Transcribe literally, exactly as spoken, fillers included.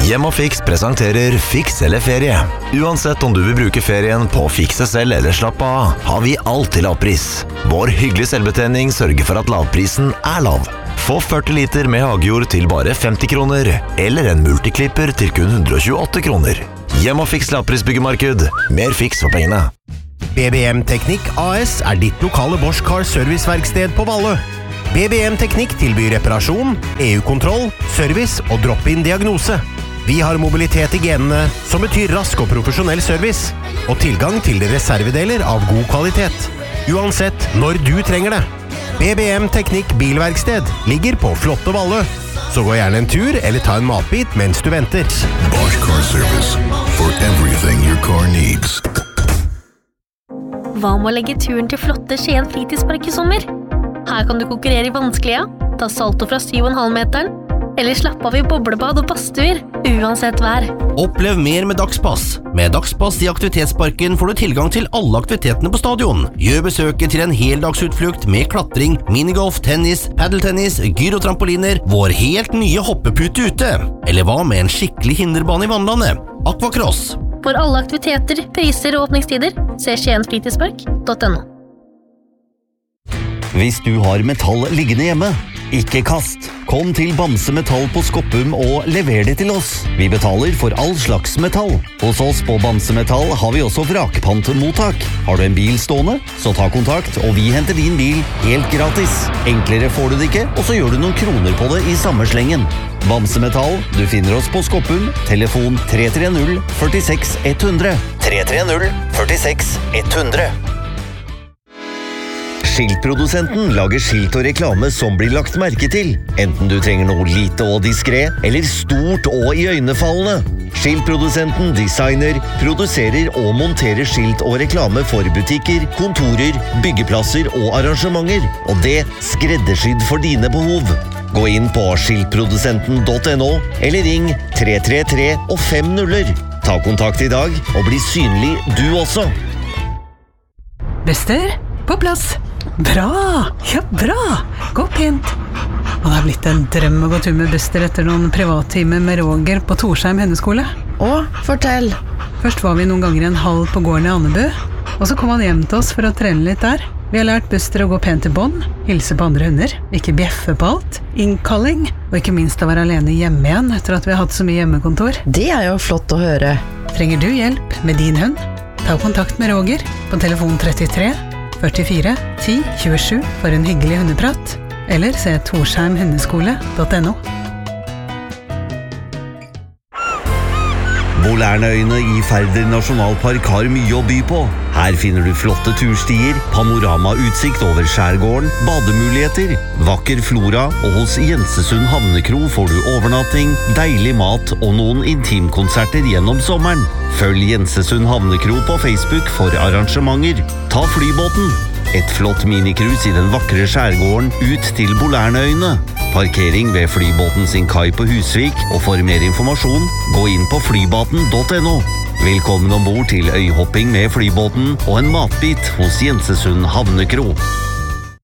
Hjem og Fiks presenterer Fiks eller ferie. Uansett om du vil bruke ferien på å fikse selv eller slappe av, har vi alt til lavpris. Vår hyggelige selvbetjening sørger for at lavprisen er lav. Få førti liter med hagejord til bare femti kroner, eller en multiklipper til kun hundre og tjueåtte kroner. Hjem og Fiks lavprisbyggemarked. Mer Fiks for pengene. B B M Teknikk A S er ditt lokale Bosch Car serviceverksted på Valle. B B M Teknikk tilbyr reparasjon, E U-kontroll, service og drop-in diagnose. Vi har mobilitet i genene, som betyr rask og profesjonell service, og tilgang til reservedeler av god kvalitet. Uansett når du trenger det. B B M Teknikk Bilverksted ligger på flotte Valle. Så gå gjerne en tur eller ta en matbit mens du venter. Bosch Car Service, for everything your car needs. Hva med å legge turen til flotte Skien fritidspark i sommer? Her kan du konkurrere i vanskelige, ta salto fra syv komma fem meteren, eller slappe av i boblebad og badstuer, uansett vær. Opplev mer med Dagspass. Med Dagspass i aktivitetsparken får du tilgang til alle aktivitetene på stadion. Gjør besøket til en heldagsutflukt med klatring, minigolf, tennis, paddeltennis, gyrotrampoliner, vår helt nye hoppepute ute. Eller hva med en skikkelig hinderbane i vannlandet? Aquacross. For alle aktiviteter, priser og åpningstider, se skien fritidspark punktum no. Hvis du har metall liggende hjemme, ikke kast. Kom til Bamse Metall på Skoppum og lever det til oss. Vi betaler for all slags metall. Hos oss på Bamse Metall har vi også vrakpantmottak. Har du en bil stående, så ta kontakt, og vi henter din bil helt gratis. Enklere får du det ikke, og så gjør du noen kroner på det i samme slengen. Bamse Metall, du finner oss på Skoppum, telefon tre tre null, førtiseks ett hundre. tre tre null, førtiseks ett hundre. Skiltprodusenten lager skilt og reklame som blir lagt merke til, enten du trenger noe lite og diskret, eller stort og iøynefallende. Skiltprodusenten designer, produserer og monterer skilt og reklame for butikker, kontorer, byggeplasser og arrangementer, og det skreddersydd for dine behov. Gå inn på skiltprodusenten punktum no, eller ring tre tre tre og fem nuller. Ta kontakt i dag, og bli synlig du også. Bester, på plass. Bra, ja bra, gå pent. Og det har blitt en drøm å gå tur med Bester etter noen privattimer med Roger på Torsheim hundeskole. Å, fortell. Først var vi noen ganger en halv på gården i Annebu, og så kom han hjem til oss for å trene litt der. Vi har lært Bester å gå pent i bånd, hilse på andre hunder, ikke bjeffe på alt, innkalling, og ikke minst å være alene hjemme igjen etter at vi har hatt så mye hjemmekontor. Det er jo flott å høre. Trenger du hjelp med din hund? Ta kontakt med Roger på telefon trettitre førtifire ti tjuesju for en hyggelig hundeprat, eller se torsheim hundeskole punktum no. Bolærneøyene i Færder nasjonalpark har mye å by på. Her finner du flotte turstier, panoramautsikt over skjærgården, bademuligheter, vakker flora, og hos Jensesund Havnekro får du overnatting, deilig mat og noen intimkonserter gjennom sommeren. Følg Jensesund Havnekro på Facebook for arrangementer. Ta flybåten. Et flott minikrus i den vakre skjærgården ut til Bolærneøyene. Parkering ved flybåten sin kai på Husvik, og for mer informasjon, gå inn på flybåten punktum no. Velkommen ombord til øyhopping med flybåten og en matbit hos Jensesund Havnekro.